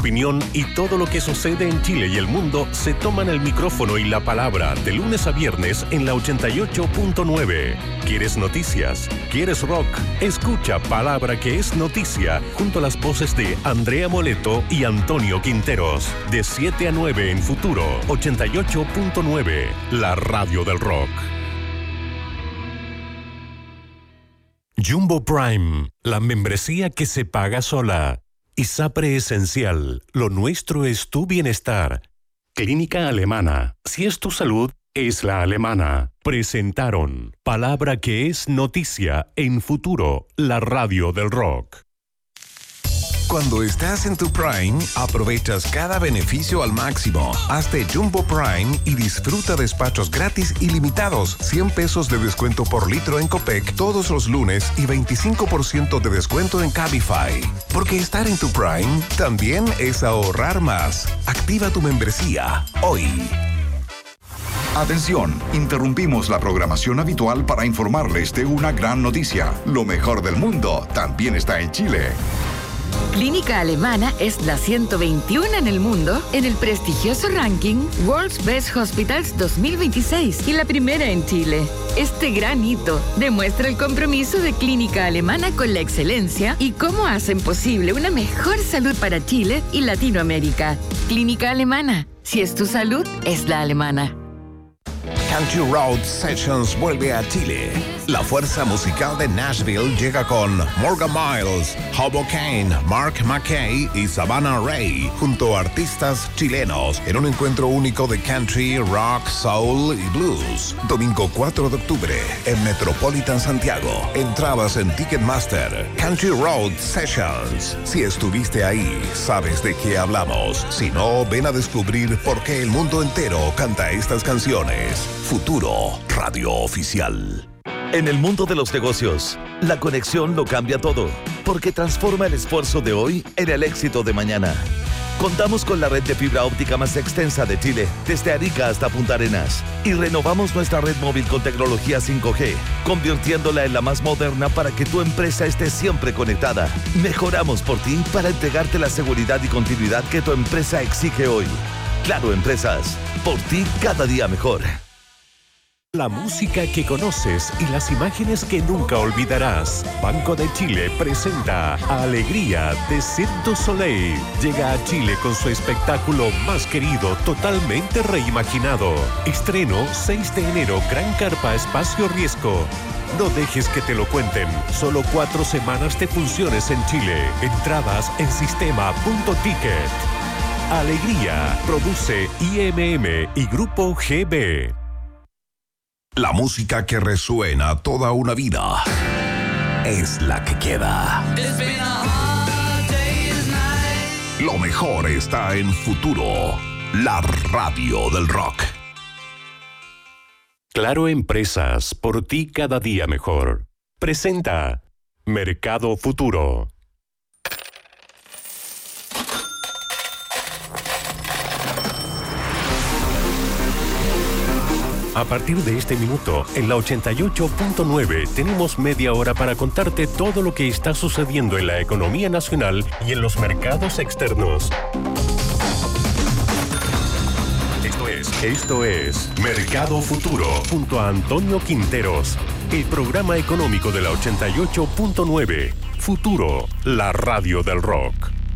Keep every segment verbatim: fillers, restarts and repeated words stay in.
opinión y todo lo que sucede en Chile y el mundo se toman el micrófono y la palabra de lunes a viernes en la ochenta y ocho punto nueve. ¿Quieres noticias? ¿Quieres rock? Escucha Palabra que es noticia junto a las voces de Andrea Moleto y Antonio Quinteros. De siete a nueve en Futuro ochenta y ocho punto nueve, la radio del rock. Jumbo Prime, la membresía que se paga sola. ISAPRE Esencial, lo nuestro es tu bienestar. Clínica Alemana, si es tu salud, es la alemana. Presentaron Palabra que es noticia en Futuro, la radio del rock. Cuando estás en tu Prime, aprovechas cada beneficio al máximo. Hazte Jumbo Prime y disfruta despachos gratis ilimitados, cien pesos de descuento por litro en Copec todos los lunes y veinticinco por ciento de descuento en Cabify. Porque estar en tu Prime también es ahorrar más. Activa tu membresía hoy. Atención, interrumpimos la programación habitual para informarles de una gran noticia. Lo mejor del mundo también está en Chile. Clínica Alemana es la ciento veintiuno en el mundo en el prestigioso ranking World's Best Hospitals dos mil veintiséis y la primera en Chile. Este gran hito demuestra el compromiso de Clínica Alemana con la excelencia y cómo hacen posible una mejor salud para Chile y Latinoamérica. Clínica Alemana, si es tu salud, es la alemana. Country Road Sessions vuelve a Chile. La fuerza musical de Nashville llega con Morgan Miles, Hobo Kane, Mark McKay y Savannah Ray, junto a artistas chilenos, en un encuentro único de country, rock, soul y blues. Domingo cuatro de octubre, en Metropolitan Santiago. Entradas en Ticketmaster. Country Road Sessions. Si estuviste ahí, sabes de qué hablamos. Si no, ven a descubrir por qué el mundo entero canta estas canciones. Futuro, radio oficial. En el mundo de los negocios, la conexión lo cambia todo, porque transforma el esfuerzo de hoy en el éxito de mañana. Contamos con la red de fibra óptica más extensa de Chile, desde Arica hasta Punta Arenas, y renovamos nuestra red móvil con tecnología cinco G, convirtiéndola en la más moderna para que tu empresa esté siempre conectada. Mejoramos por ti para entregarte la seguridad y continuidad que tu empresa exige hoy. Claro Empresas, por ti cada día mejor. La música que conoces y las imágenes que nunca olvidarás. Banco de Chile presenta Alegría de Cirque du Soleil. Llega a Chile con su espectáculo más querido, totalmente reimaginado. Estreno seis de enero, Gran Carpa Espacio Riesgo. No dejes que te lo cuenten. Solo cuatro semanas de funciones en Chile. Entradas en sistema punto ticket. Alegría. Produce I M M y Grupo G B. La música que resuena toda una vida es la que queda. Lo mejor está en Futuro, la radio del rock. Claro Empresas, por ti cada día mejor. Presenta Mercado Futuro. A partir de este minuto, en la ochenta y ocho punto nueve, tenemos media hora para contarte todo lo que está sucediendo en la economía nacional y en los mercados externos. Esto es, esto es Mercado Futuro, junto a Antonio Quinteros, el programa económico de la ochenta y ocho punto nueve. Futuro, la radio del rock.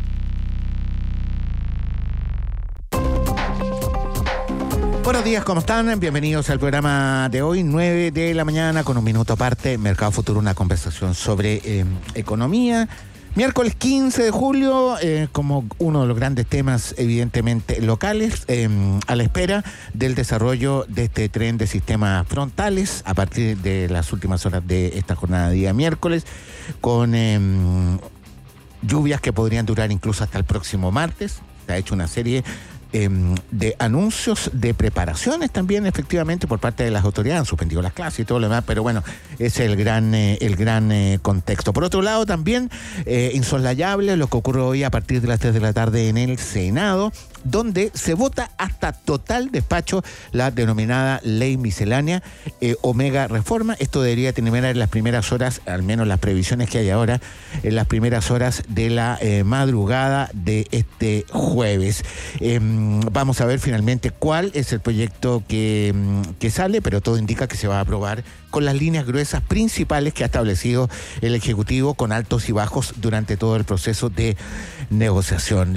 Buenos días, ¿cómo están? Bienvenidos al programa de hoy, nueve de la mañana, con un minuto aparte, Mercado Futuro, una conversación sobre eh, economía. Miércoles quince de julio, eh, como uno de los grandes temas evidentemente locales, eh, a la espera del desarrollo de este tren de sistemas frontales a partir de las últimas horas de esta jornada de día miércoles, con eh, lluvias que podrían durar incluso hasta el próximo martes. Se ha hecho una serie Eh, de anuncios de preparaciones también, efectivamente, por parte de las autoridades. Han suspendido las clases y todo lo demás, pero bueno, ese es el gran, eh, el gran eh, contexto. Por otro lado, también eh, insoslayable lo que ocurre hoy a partir de las tres de la tarde en el Senado, donde se vota hasta total despacho la denominada ley miscelánea eh, Omega Reforma. Esto debería terminar en las primeras horas, al menos las previsiones que hay ahora, en las primeras horas de la eh, madrugada de este jueves. Eh, vamos a ver finalmente cuál es el proyecto que, que sale, pero todo indica que se va a aprobar con las líneas gruesas principales que ha establecido el Ejecutivo, con altos y bajos durante todo el proceso de negociación.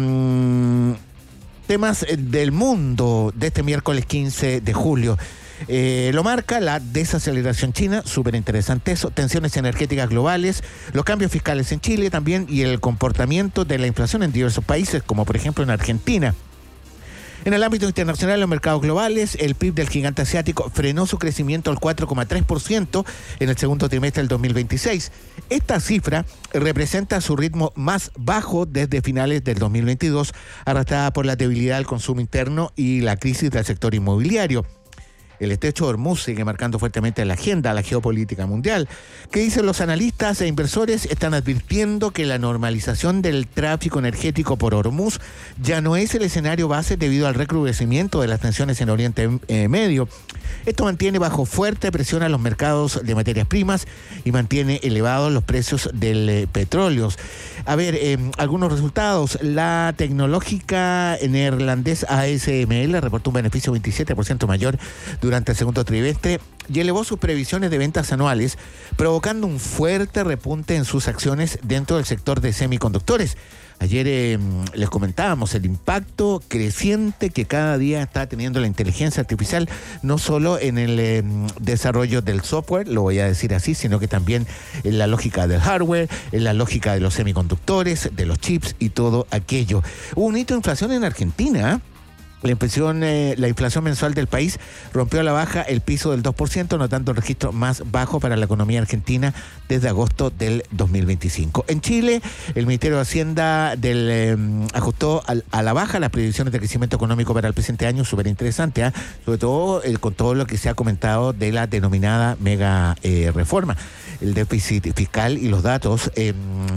Eh, temas del mundo de este miércoles quince de julio. Eh, lo marca la desaceleración china, súper interesante eso, tensiones energéticas globales, los cambios fiscales en Chile también y el comportamiento de la inflación en diversos países, como por ejemplo en Argentina. En el ámbito internacional, los mercados globales, el P I B del gigante asiático frenó su crecimiento al cuatro coma tres por ciento en el segundo trimestre del dos mil veintiséis. Esta cifra representa su ritmo más bajo desde finales del dos mil veintidós, arrastrada por la debilidad del consumo interno y la crisis del sector inmobiliario. El estrecho de Hormuz sigue marcando fuertemente la agenda, la geopolítica mundial. ¿Qué dicen los analistas e inversores? Están advirtiendo que la normalización del tráfico energético por Hormuz ya no es el escenario base debido al recrudecimiento de las tensiones en Oriente eh, Medio. Esto mantiene bajo fuerte presión a los mercados de materias primas y mantiene elevados los precios del eh, petróleo. A ver, eh, algunos resultados. La tecnológica neerlandesa A S M L reportó un beneficio veintisiete por ciento mayor durante el segundo trimestre y elevó sus previsiones de ventas anuales, provocando un fuerte repunte en sus acciones dentro del sector de semiconductores. Ayer eh, les comentábamos el impacto creciente que cada día está teniendo la inteligencia artificial, no solo en el eh, desarrollo del software, lo voy a decir así, sino que también en la lógica del hardware, en la lógica de los semiconductores, de los chips y todo aquello. Hubo un hito de inflación en Argentina. La inflación, eh, la inflación mensual del país rompió a la baja el piso del dos por ciento, notando el registro más bajo para la economía argentina desde agosto del dos mil veinticinco. En Chile, el Ministerio de Hacienda del, eh, ajustó al, a la baja las previsiones de crecimiento económico para el presente año, súper interesante, ¿eh? sobre todo eh, con todo lo que se ha comentado de la denominada mega eh, reforma, el déficit fiscal y los datos. Eh,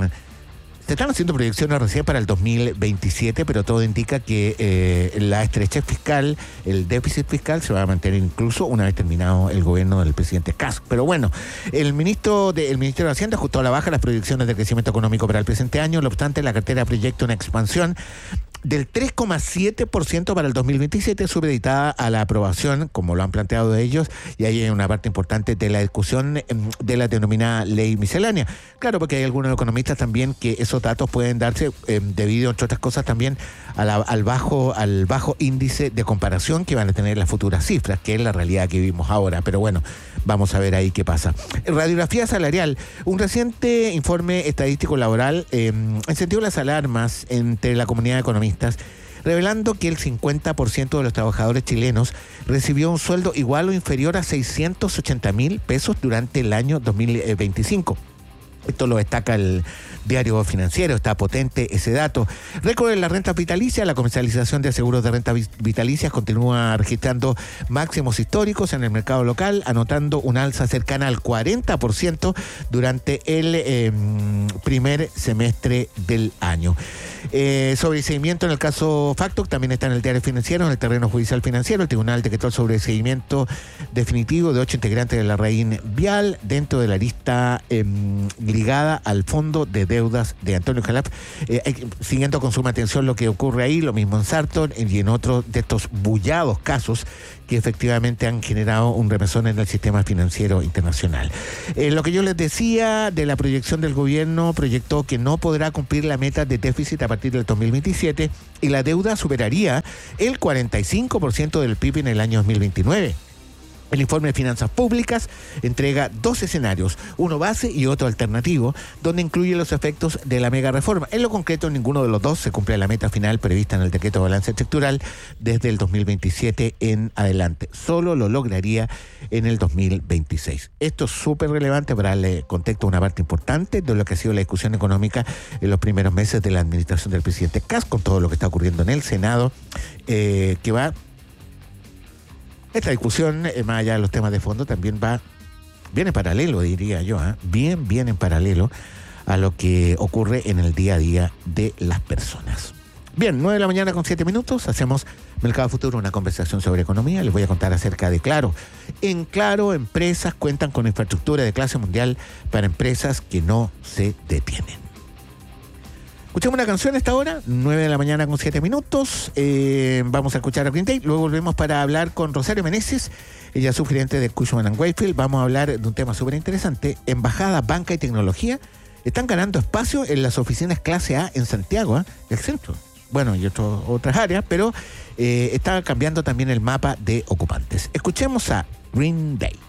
Se están haciendo proyecciones recién para el dos mil veintisiete, pero todo indica que eh, la estrechez fiscal, el déficit fiscal, se va a mantener incluso una vez terminado el gobierno del presidente Kast. Pero bueno, el ministro de, el Ministerio de Hacienda ajustó a la baja las proyecciones de crecimiento económico para el presente año. No obstante, la cartera proyecta una expansión del tres coma siete por ciento para el dos mil veintisiete, supeditada a la aprobación, como lo han planteado ellos, y ahí hay una parte importante de la discusión de la denominada ley miscelánea. Claro, porque hay algunos economistas también que esos datos pueden darse eh, debido, entre otras cosas, también a la, al bajo al bajo índice de comparación que van a tener las futuras cifras, que es la realidad que vivimos ahora. Pero bueno, vamos a ver ahí qué pasa. Radiografía salarial. Un reciente informe estadístico laboral eh, encendió las alarmas entre la comunidad de economistas, revelando que el cincuenta por ciento de los trabajadores chilenos recibió un sueldo igual o inferior a seiscientos ochenta mil pesos durante el año dos mil veinticinco. Esto lo destaca el diario financiero, está potente ese dato. Récord en la renta vitalicia, la comercialización de seguros de renta vitalicias continúa registrando máximos históricos en el mercado local, anotando un alza cercana al cuarenta por ciento durante el eh, primer semestre del año. Eh, sobreseimiento en el caso Factoc también está en el diario financiero, en el terreno judicial financiero. El tribunal decretó el sobreseimiento definitivo de ocho integrantes de la Raín Vial dentro de la lista eh, ligada al fondo de deudas de Antonio Jalaf, eh, siguiendo con suma atención lo que ocurre ahí, lo mismo en Sartor y en otros de estos bullados casos que efectivamente han generado un remesón en el sistema financiero internacional. Eh, lo que yo les decía de la proyección del gobierno, proyectó que no podrá cumplir la meta de déficit a partir del dos mil veintisiete y la deuda superaría el cuarenta y cinco por ciento del P I B en el año dos mil veintinueve. El informe de Finanzas Públicas entrega dos escenarios, uno base y otro alternativo, donde incluye los efectos de la mega reforma. En lo concreto, ninguno de los dos se cumple la meta final prevista en el decreto de balance estructural desde el dos mil veintisiete en adelante. Solo lo lograría en el dos mil veintiséis. Esto es súper relevante para darle contexto a una parte importante de lo que ha sido la discusión económica en los primeros meses de la administración del presidente Kast, con todo lo que está ocurriendo en el Senado, eh, que va... Esta discusión, eh, más allá de los temas de fondo, también va, bien en paralelo, diría yo, ¿eh? bien, bien en paralelo a lo que ocurre en el día a día de las personas. Bien, nueve de la mañana con siete minutos, hacemos Mercado Futuro, una conversación sobre economía. Les voy a contar acerca de Claro. En Claro, empresas cuentan con infraestructura de clase mundial para empresas que no se detienen. Escuchemos una canción a esta hora, nueve de la mañana con siete minutos. Eh, vamos a escuchar a Green Day. Luego volvemos para hablar con Rosario Meneses. Ella es subgerente de Cushman and Wakefield. Vamos a hablar de un tema súper interesante. Embajada, banca y tecnología están ganando espacio en las oficinas clase A en Santiago, ¿eh? El centro. Bueno, y otro, otras áreas, pero eh, está cambiando también el mapa de ocupantes. Escuchemos a Green Day.